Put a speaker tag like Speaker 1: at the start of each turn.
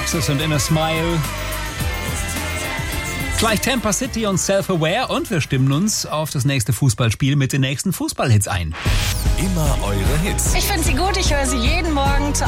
Speaker 1: Roxas und Inner Smile. Gleich Tampa City und Self-Aware und wir stimmen uns auf das nächste Fußballspiel mit den nächsten Fußballhits ein.
Speaker 2: Immer eure Hits.
Speaker 3: Ich finde sie gut, ich höre sie jeden Morgen zur